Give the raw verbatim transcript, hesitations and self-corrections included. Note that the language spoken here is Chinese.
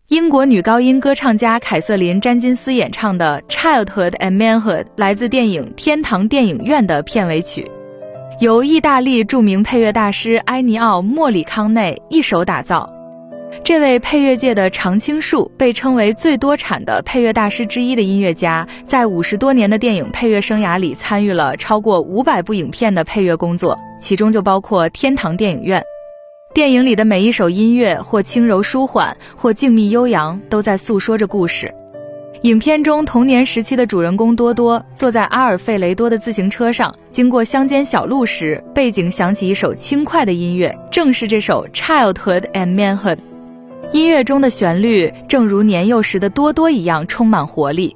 英国女高音歌唱家凯瑟琳·詹金斯演唱的《Childhood and Manhood》来自电影《天堂电影院》的片尾曲，由意大利著名配乐大师埃尼奥·莫里康内一手打造。这位配乐界的常青树，被称为最多产的配乐大师之一的音乐家，在五十多年的电影配乐生涯里参与了超过五百部影片的配乐工作，其中就包括《天堂电影院》。电影里的每一首音乐，或轻柔舒缓，或静谧悠扬，都在诉说着故事。影片中童年时期的主人公多多坐在阿尔费雷多的自行车上，经过乡间小路时，背景响起一首轻快的音乐，正是这首 Childhood and Manhood。音乐中的旋律正如年幼时的多多一样充满活力。